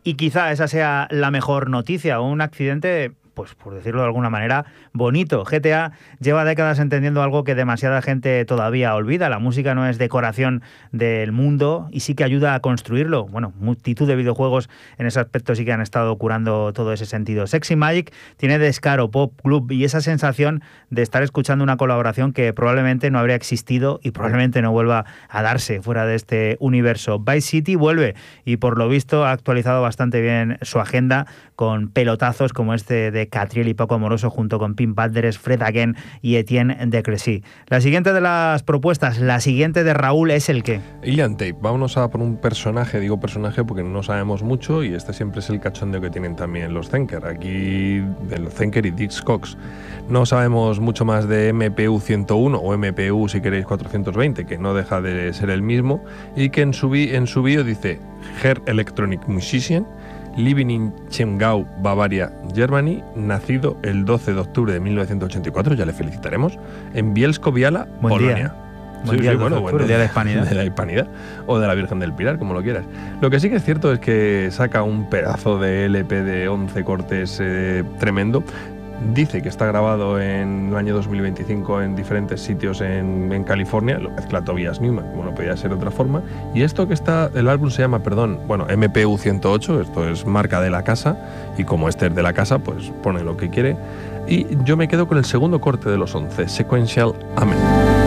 Y quizá esa sea la mejor noticia, un accidente, pues por decirlo de alguna manera, bonito. GTA lleva décadas entendiendo algo que demasiada gente todavía olvida. La música no es decoración del mundo y sí que ayuda a construirlo. Bueno, multitud de videojuegos en ese aspecto sí que han estado curando todo ese sentido. Sexy Magic tiene descaro, pop, club y esa sensación de estar escuchando una colaboración que probablemente no habría existido y probablemente no vuelva a darse fuera de este universo. Vice City vuelve y por lo visto ha actualizado bastante bien su agenda con pelotazos como este de Catriel y Paco Amoroso junto con Pim Padres, Fred Again y Etienne de Crecy. La siguiente de las propuestas, la siguiente de Raúl, es el que... Ilian Tape, vámonos a por un personaje, digo personaje porque no sabemos mucho y este siempre es el cachondeo que tienen también los Zenker, aquí el Zenker y Dix Cox. No sabemos mucho más de MPU 101 o MPU si queréis 420, que no deja de ser el mismo y que en su bio dice Her Electronic Musician, living in Chemgau, Bavaria, Germany, nacido el 12 de octubre de 1984, ya le felicitaremos, en Bielsko-Biała, Polonia. Buen día, buen día de la Hispanidad. De la Hispanidad o de la Virgen del Pilar, como lo quieras. Lo que sí que es cierto es que saca un pedazo de LP de 11 cortes tremendo. Dice que está grabado en el año 2025 en diferentes sitios en California, lo mezcla Tobias Newman, como no podía ser de otra forma. Y esto que está, el álbum se llama, MPU 108, esto es marca de la casa, y como este es de la casa, pues pone lo que quiere. Y yo me quedo con el segundo corte de los 11, Sequential Amen.